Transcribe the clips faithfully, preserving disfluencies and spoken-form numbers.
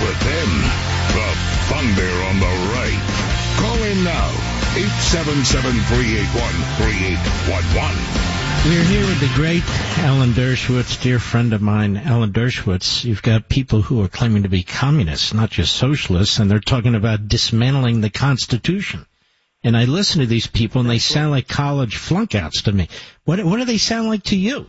the ten, the thunder on the right. Call in now, eight seven seven, three eight one, three eight one one. We're here with the great Alan Dershowitz, dear friend of mine, Alan Dershowitz. You've got people who are claiming to be communists, not just socialists, and they're talking about dismantling the Constitution. And I listen to these people, and they sound like college flunkouts to me. What, what do they sound like to you?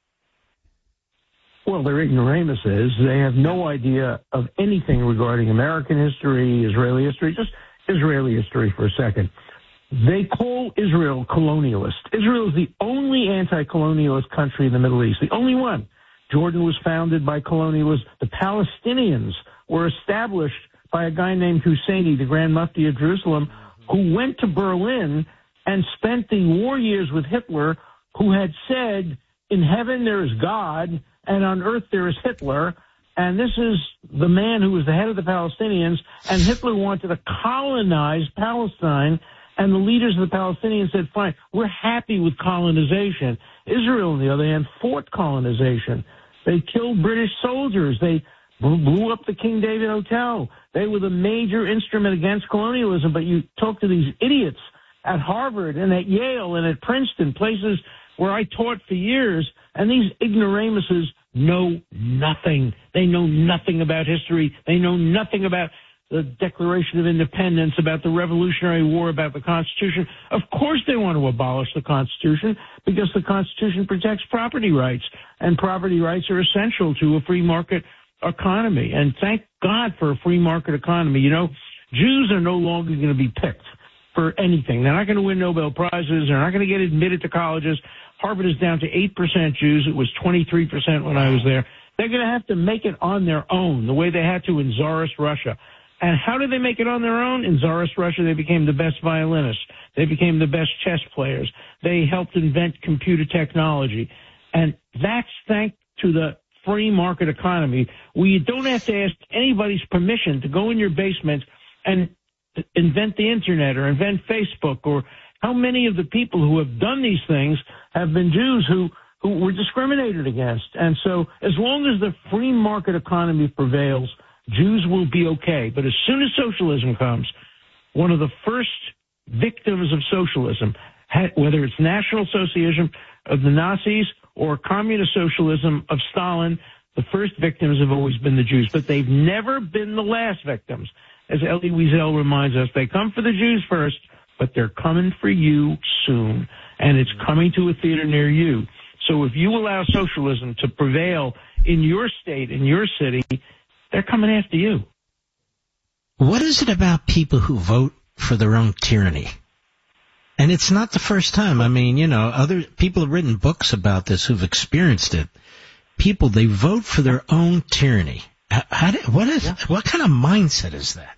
Well, they're ignoramuses. They have no idea of anything regarding American history, Israeli history, just Israeli history for a second. They call Israel colonialist. Israel is the only anti-colonialist country in the Middle East, the only one. Jordan was founded by colonialists. The Palestinians were established by a guy named Husseini, the Grand Mufti of Jerusalem, who went to Berlin and spent the war years with Hitler, who had said, in heaven there is God, and on earth there is Hitler. And this is the man who was the head of the Palestinians, and Hitler wanted to colonize Palestine. And the leaders of the Palestinians said, fine, we're happy with colonization. Israel, on the other hand, fought colonization. They killed British soldiers. They blew up the King David Hotel. They were the major instrument against colonialism. But you talk to these idiots at Harvard and at Yale and at Princeton, places where I taught for years, and these ignoramuses know nothing. They know nothing about history. They know nothing about the Declaration of Independence, about the Revolutionary War, about the Constitution. Of course they want to abolish the Constitution because the Constitution protects property rights, and property rights are essential to a free market economy. And thank God for a free market economy. You know, Jews are no longer going to be picked for anything. They're not going to win Nobel Prizes. They're not going to get admitted to colleges. Harvard is down to eight percent Jews. It was twenty-three percent when I was there. They're going to have to make it on their own, the way they had to in Tsarist Russia. And how did they make it on their own? In Tsarist Russia, they became the best violinists. They became the best chess players. They helped invent computer technology. And that's thanks to the free market economy, where you don't have to ask anybody's permission to go in your basement and invent the Internet or invent Facebook. Or how many of the people who have done these things have been Jews who, who were discriminated against. And so as long as the free market economy prevails, Jews will be okay. But as soon as socialism comes, one of the first victims of socialism, whether it's National Socialism of the Nazis or communist socialism of Stalin, the first victims have always been the Jews. But they've never been the last victims. As Elie Wiesel reminds us, they come for the Jews first, but they're coming for you soon. And it's coming to a theater near you. So if you allow socialism to prevail in your state, in your city, they're coming after you. What is it about people who vote for their own tyranny? And it's not the first time. I mean, you know, other people have written books about this who've experienced it. People, they vote for their own tyranny. How, how do, what is, yeah. what kind of mindset is that?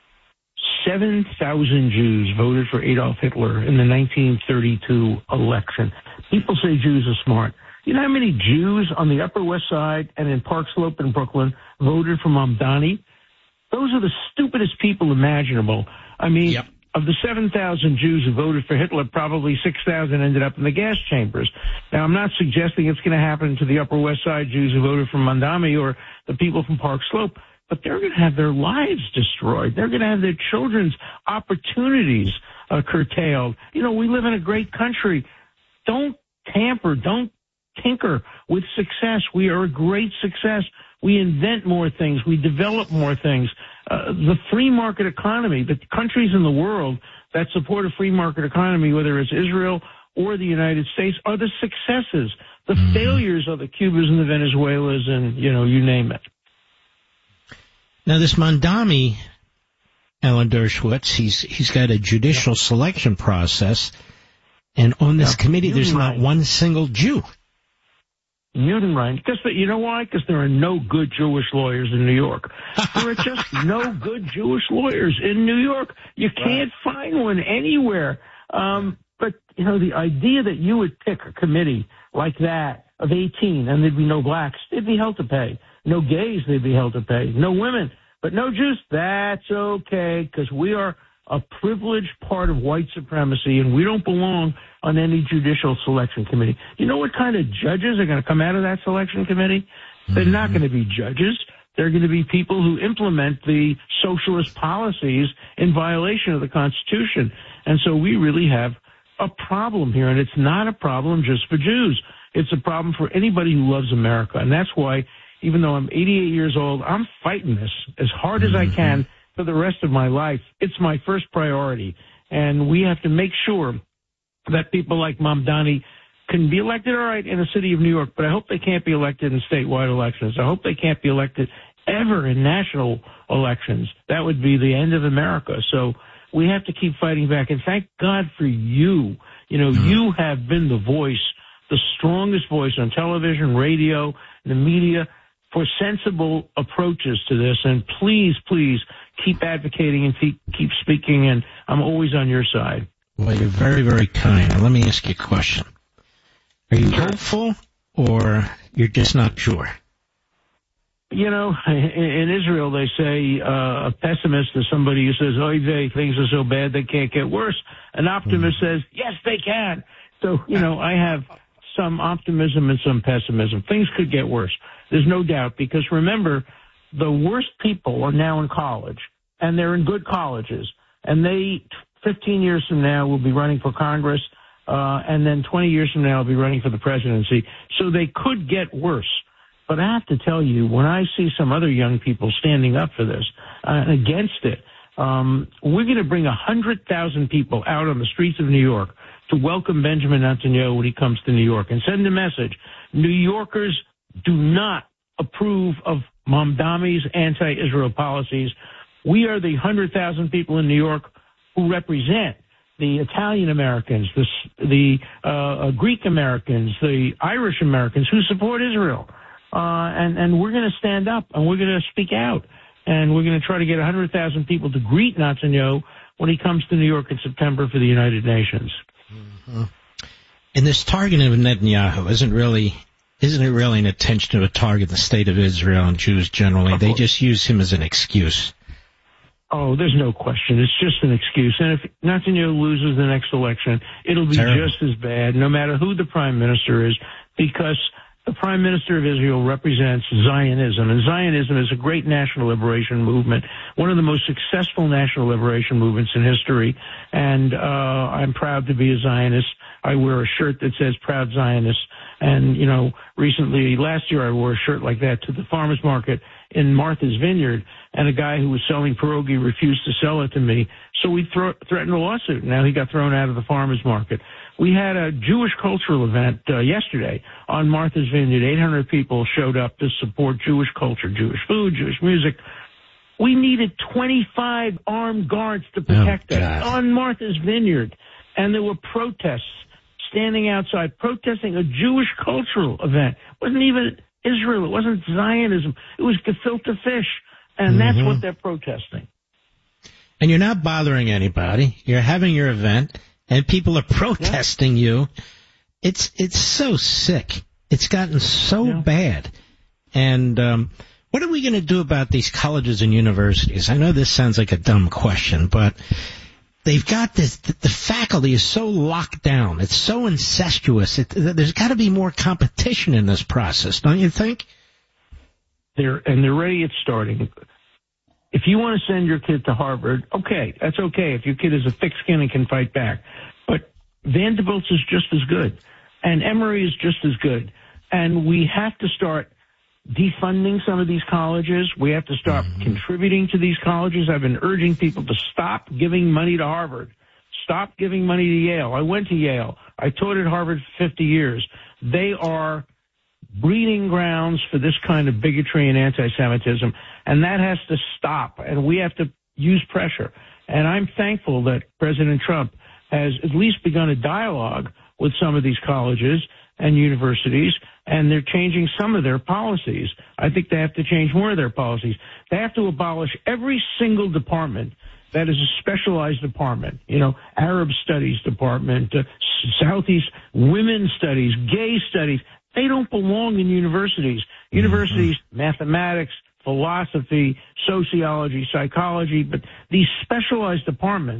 seven thousand Jews voted for Adolf Hitler in the nineteen thirty-two election. People say Jews are smart. You know how many Jews on the Upper West Side and in Park Slope in Brooklyn voted for Mamdani? Those are the stupidest people imaginable. I mean, yep. Of the seven thousand Jews who voted for Hitler, probably six thousand ended up in the gas chambers. Now, I'm not suggesting it's going to happen to the Upper West Side Jews who voted for Mamdani or the people from Park Slope, but they're going to have their lives destroyed. They're going to have their children's opportunities uh, curtailed. You know, we live in a great country. Don't tamper, don't tinker with success. We are a great success. We invent more things. We develop more things. Uh, the free market economy, the countries in the world that support a free market economy, whether it's Israel or the United States, are the successes. The mm-hmm. failures are the Cubas and the Venezuelas and, you know, you name it. Now, this Mamdani, Alan Dershowitz, he's, he's got a judicial yeah. selection process, and on this yeah. committee, there's not one single Jew. Judenrein. Because you know why? Because there are no good Jewish lawyers in New York. There are just no good Jewish lawyers in New York. You can't right. find one anywhere. Um, but, you know, the idea that you would pick a committee like that of eighteen, and there'd be no blacks, they'd be held to pay. No gays, they'd be held to pay. No women, but no Jews, that's okay, because we are a privileged part of white supremacy, and we don't belong on any judicial selection committee. You know what kind of judges are going to come out of that selection committee? Mm-hmm. They're not going to be judges. There are going to be people who implement the socialist policies in violation of the Constitution. And so we really have a problem here, and it's not a problem just for Jews. It's a problem for anybody who loves America. And that's why, even though I'm eighty-eight years old, I'm fighting this as hard as I can for the rest of my life. It's my first priority. And we have to make sure that people like Mamdani can be elected, all right, in the city of New York, but I hope they can't be elected in statewide elections. I hope they can't be elected ever in national elections. That would be the end of America. So we have to keep fighting back. And thank God for you. You know, mm-hmm. you have been the voice, the strongest voice on television, radio, the media, for sensible approaches to this. And please, please keep advocating and keep, keep speaking. And I'm always on your side. Well, you're very, very kind. Let me ask you a question. Are you hopeful, or you're just not sure? You know, in Israel, they say uh, a pessimist is somebody who says, oy vey, things are so bad they can't get worse. An optimist mm. says, yes, they can. So, you know, I have some optimism and some pessimism. Things could get worse. There's no doubt, because remember, the worst people are now in college, and they're in good colleges, and they, fifteen years from now, will be running for Congress, uh, and then twenty years from now, will be running for the presidency. So they could get worse. But I have to tell you, when I see some other young people standing up for this, uh, against it, um, we're going to bring one hundred thousand people out on the streets of New York to welcome Benjamin Netanyahu when he comes to New York, and send a message. New Yorkers do not approve of Mamdani's anti-Israel policies. We are the one hundred thousand people in New York who represent the Italian Americans, the, the uh, Greek Americans, the Irish Americans who support Israel. Uh, and, and we're going to stand up, and we're going to speak out, and we're going to try to get one hundred thousand people to greet Netanyahu when he comes to New York in September for the United Nations. Mm-hmm. And this targeting of Netanyahu isn't really, isn't it really an attention to target the state of Israel and Jews generally? They just use him as an excuse. Oh, there's no question. It's just an excuse. And if Netanyahu loses the next election, it'll be Terrible. just as bad, no matter who the prime minister is, because the Prime Minister of Israel represents Zionism, and Zionism is a great national liberation movement, one of the most successful national liberation movements in history, and uh, I'm proud to be a Zionist. I wear a shirt that says Proud Zionist, and, you know, recently, last year, I wore a shirt like that to the farmer's market in Martha's Vineyard, and a guy who was selling pierogi refused to sell it to me, so we thro- threatened a lawsuit. Now he got thrown out of the farmer's market. We had a Jewish cultural event uh, yesterday on Martha's Vineyard. eight hundred people showed up to support Jewish culture, Jewish food, Jewish music. We needed twenty-five armed guards to protect oh, us on Martha's Vineyard, and there were protests standing outside protesting a Jewish cultural event. It wasn't even Israel. It wasn't Zionism. It was gefilte fish, and mm-hmm. that's what they're protesting. And you're not bothering anybody. You're having your event, and people are protesting yeah. you. It's it's so sick. It's gotten so yeah. bad. And um, what are we going to do about these colleges and universities? I know this sounds like a dumb question, but they've got this, the, the faculty is so locked down. It's so incestuous. It, there's got to be more competition in this process, don't you think? They're, and they're ready at starting. If you want to send your kid to Harvard, okay, that's okay if your kid is a thick skin and can fight back. But Vanderbilt is just as good, and Emory is just as good. And we have to start defunding some of these colleges. We have to start mm-hmm. contributing to these colleges. I've been urging people to stop giving money to Harvard. Stop giving money to Yale. I went to Yale. I taught at Harvard for fifty years. They are breeding grounds for this kind of bigotry and anti-Semitism, and that has to stop, and we have to use pressure. And I'm thankful that President Trump has at least begun a dialogue with some of these colleges and universities, and they're changing some of their policies. I think they have to change more of their policies. They have to abolish every single department that is a specialized department, you know, Arab studies department, uh, Southeast women's studies, gay studies. They don't belong in universities. Universities, mm-hmm. mathematics, philosophy, sociology, psychology, but these specialized departments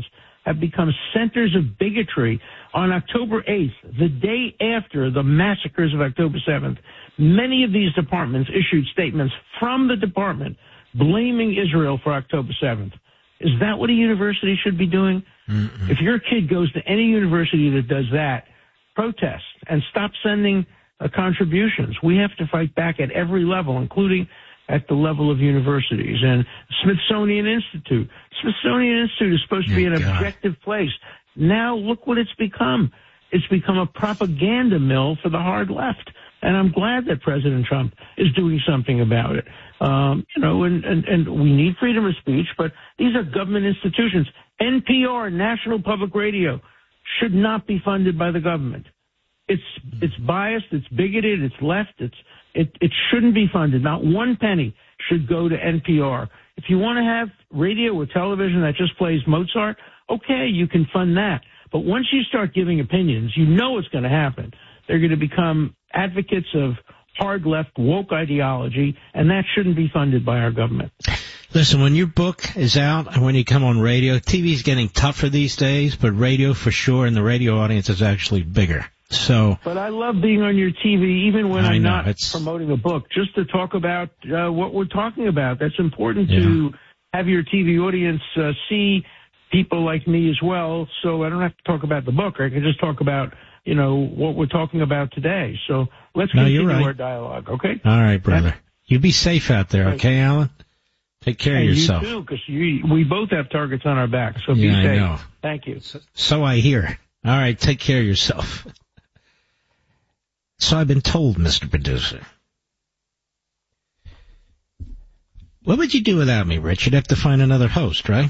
have become centers of bigotry. On October eighth, the day after the massacres of October seventh, many of these departments issued statements from the department blaming Israel for October seventh. Is that what a university should be doing? Mm-mm. If your kid goes to any university that does that, protest and stop sending uh, contributions. We have to fight back at every level, including at the level of universities. And Smithsonian Institute. Smithsonian Institute is supposed to be an God. objective place. Now look what it's become. It's become a propaganda mill for the hard left. And I'm glad that President Trump is doing something about it. Um, you know, and, and, and we need freedom of speech, but these are government institutions. N P R, National Public Radio, should not be funded by the government. It's it's biased, it's bigoted, it's left, it's it, it shouldn't be funded. Not one penny should go to N P R. If you want to have radio or television that just plays Mozart, okay, you can fund that. But once you start giving opinions, you know what's going to happen. They're going to become advocates of hard left woke ideology, and that shouldn't be funded by our government. Listen, when your book is out and when you come on radio, T V's getting tougher these days, but radio for sure, and the radio audience is actually bigger. So, but I love being on your T V, even when I I'm know, not it's... promoting a book, just to talk about uh, what we're talking about. That's important yeah. to have your T V audience uh, see people like me as well, so I don't have to talk about the book. I can just talk about, you know, what we're talking about today. So let's no, continue right. our dialogue, okay? All right, brother. And, you be safe out there, right. okay, Alan? Take care and of yourself. You too, because we both have targets on our back, so yeah, be safe. I know. Thank you. So, so I hear. All right, take care of yourself. So I've been told, Mister Producer. What would you do without me, Rich? You'd have to find another host, right?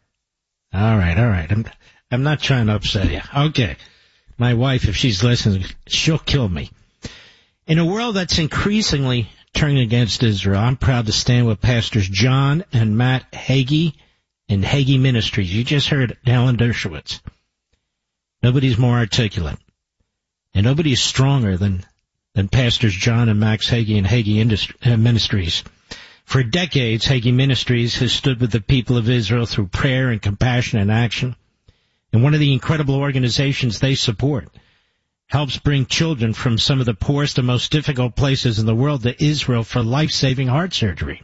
All right, all right. I'm I'm not trying to upset you. Okay. My wife, if she's listening, she'll kill me. In a world that's increasingly turning against Israel, I'm proud to stand with Pastors John and Matt Hagee and Hagee Ministries. You just heard Alan Dershowitz. Nobody's more articulate. And nobody is stronger than, than Pastors John and Max Hagee and Hagee Industri- uh, Ministries. For decades, Hagee Ministries has stood with the people of Israel through prayer and compassion and action. And one of the incredible organizations they support helps bring children from some of the poorest and most difficult places in the world to Israel for life-saving heart surgery.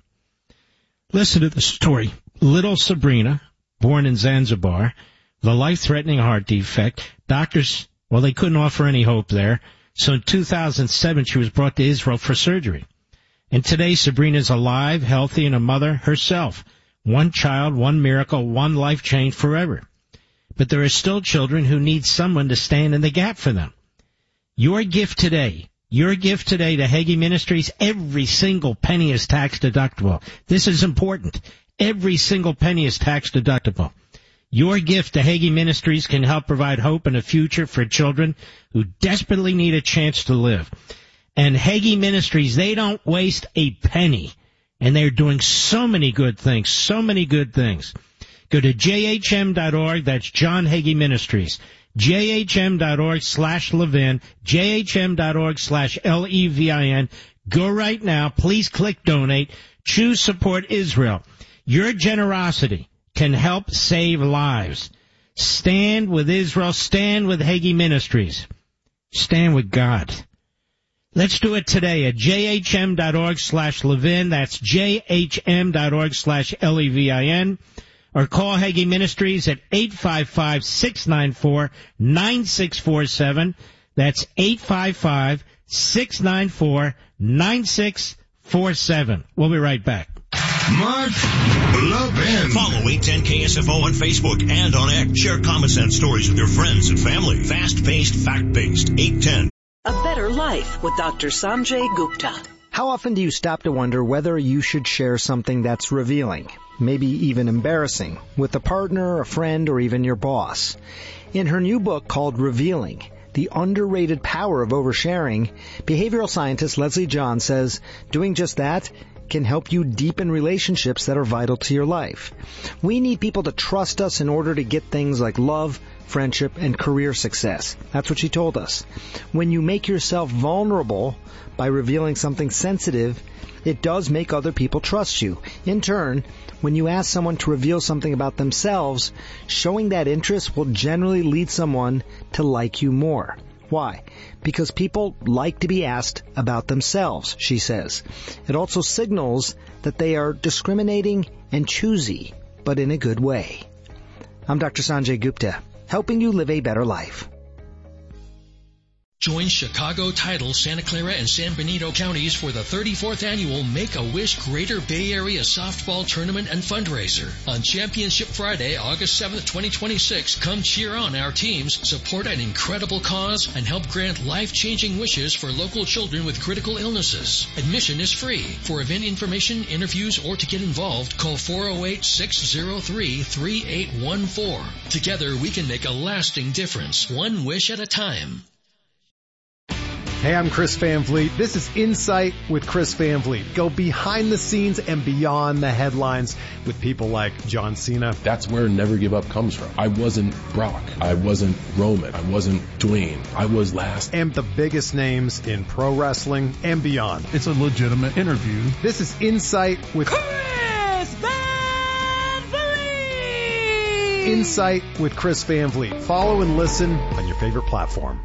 Listen to the story. Little Sabrina, born in Zanzibar, with a life-threatening heart defect. Doctors, well, they couldn't offer any hope there. So in two thousand seven, she was brought to Israel for surgery. And today, Sabrina's alive, healthy, and a mother herself. One child, one miracle, one life changed forever. But there are still children who need someone to stand in the gap for them. Your gift today, your gift today to Hagee Ministries, every single penny is tax deductible. This is important. Every single penny is tax deductible. Your gift to Hagee Ministries can help provide hope and a future for children who desperately need a chance to live. And Hagee Ministries, they don't waste a penny. And they're doing so many good things, so many good things. Go to J H M dot org, that's John Hagee Ministries. J H M dot org slash Levin, J H M dot org slash L E V I N. Go right now. Please click donate. Choose support Israel. Your generosity can help save lives. Stand with Israel. Stand with Hagee Ministries. Stand with God. Let's do it today at J H M dot org slash Levin. That's J H M dot org slash L E V I N. Or call Hagee Ministries at eight five five, six nine four, nine six four seven. That's eight five five, six nine four, nine six four seven. We'll be right back. Mark Levin. Follow eight ten K S F O on Facebook and on X. Share comments and stories with your friends and family. Fast-paced, fact-based. eight ten. A Better Life with Doctor Sanjay Gupta. How often do you stop to wonder whether you should share something that's revealing, maybe even embarrassing, with a partner, a friend, or even your boss? In her new book called Revealing, The Underrated Power of Oversharing, behavioral scientist Leslie John says doing just that can help you deepen relationships that are vital to your life. We need people to trust us in order to get things like love, friendship, and career success. That's what she told us. When you make yourself vulnerable by revealing something sensitive, it does make other people trust you. In turn, when you ask someone to reveal something about themselves, showing that interest will generally lead someone to like you more. Why? Because people like to be asked about themselves, she says. It also signals that they are discriminating and choosy, but in a good way. I'm Doctor Sanjay Gupta, helping you live a better life. Join Chicago, Tidal, Santa Clara, and San Benito counties for the thirty-fourth annual Make-A-Wish Greater Bay Area Softball Tournament and Fundraiser. On Championship Friday, August seventh, twenty twenty-six, come cheer on our teams, support an incredible cause, and help grant life-changing wishes for local children with critical illnesses. Admission is free. For event information, interviews, or to get involved, call four oh eight, six oh three, three eight one four. Together, we can make a lasting difference, one wish at a time. Hey, I'm Chris Van Vliet. This is Insight with Chris Van Vliet. Go behind the scenes and beyond the headlines with people like John Cena. That's where Never Give Up comes from. I wasn't Brock. I wasn't Roman. I wasn't Dwayne. I was last. And the biggest names in pro wrestling and beyond. It's a legitimate interview. This is Insight with Chris Van Vliet. Insight with Chris Van Vliet. Follow and listen on your favorite platform.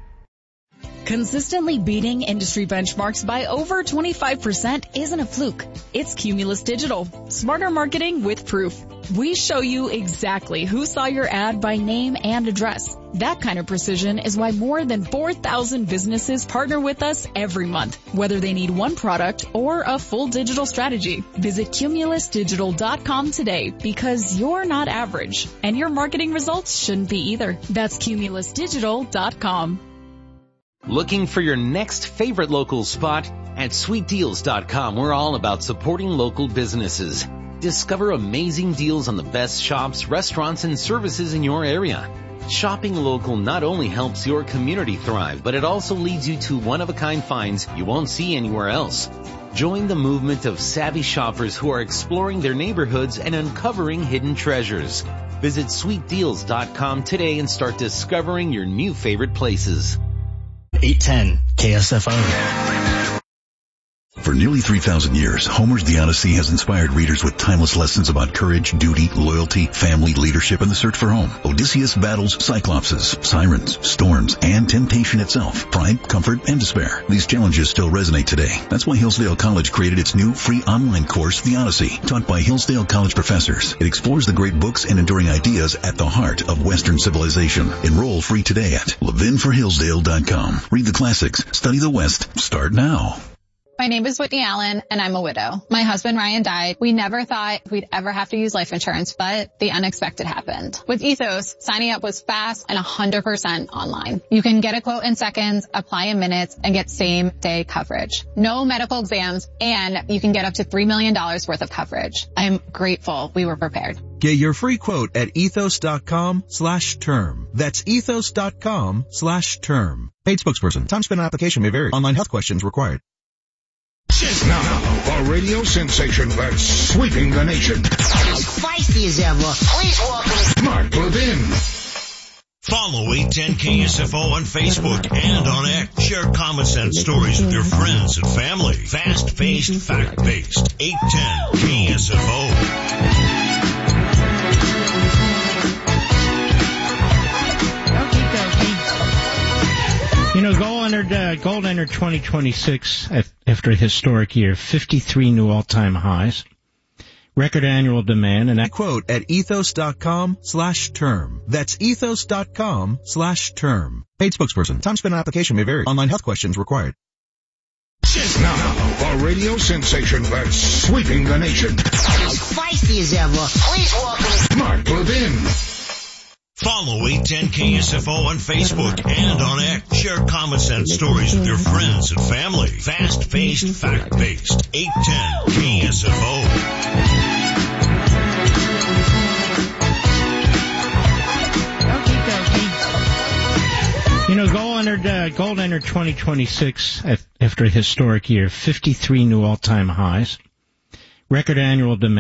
Consistently beating industry benchmarks by over twenty-five percent isn't a fluke. It's Cumulus Digital. Smarter marketing with proof. We show you exactly who saw your ad by name and address. That kind of precision is why more than four thousand businesses partner with us every month, whether they need one product or a full digital strategy. Visit cumulus digital dot com today, because you're not average, and your marketing results shouldn't be either. That's cumulus digital dot com. Looking for your next favorite local spot? At sweet deals dot com, we're all about supporting local businesses. Discover amazing deals on the best shops, restaurants, and services in your area. Shopping local not only helps your community thrive, but it also leads you to one-of-a-kind finds you won't see anywhere else. Join the movement of savvy shoppers who are exploring their neighborhoods and uncovering hidden treasures. Visit sweet deals dot com today and start discovering your new favorite places. eight ten K S F O. For nearly three thousand years, Homer's The Odyssey has inspired readers with timeless lessons about courage, duty, loyalty, family, leadership, and the search for home. Odysseus battles Cyclopses, sirens, storms, and temptation itself, pride, comfort, and despair. These challenges still resonate today. That's why Hillsdale College created its new free online course, The Odyssey, taught by Hillsdale College professors. It explores the great books and enduring ideas at the heart of Western civilization. Enroll free today at levin for hillsdale dot com. Read the classics, study the West. Start now. My name is Whitney Allen, and I'm a widow. My husband, Ryan, died. We never thought we'd ever have to use life insurance, but the unexpected happened. With Ethos, signing up was fast and one hundred percent online. You can get a quote in seconds, apply in minutes, and get same-day coverage. No medical exams, and you can get up to three million dollars worth of coverage. I'm grateful we were prepared. Get your free quote at ethos dot com slash term. That's ethos dot com slash term. Paid spokesperson. Time spent on application may vary. Online health questions required. Now, a radio sensation that's sweeping the nation. As feisty as ever. Please welcome Mark Levin. Follow eight ten K S F O on Facebook and on X. Share common sense stories with your friends and family. Fast-paced, fact-based. eight ten K S F O. You know, gold entered, uh, gold entered twenty twenty-six after a historic year, fifty-three new all-time highs, record annual demand, and I quote at ethos dot com slash term. That's ethos dot com slash term. Paid spokesperson. Time spent on application may vary. Online health questions required. Now, a radio sensation that's sweeping the nation. As feisty as ever. Please welcome Mark Levin. Follow eight ten K S F O on Facebook and on X. Share common sense stories with your friends and family. Fast-paced, fact-based. eight ten K S F O. You know, gold entered, uh, gold entered twenty twenty-six after a historic year, fifty-three new all-time highs, record annual demand.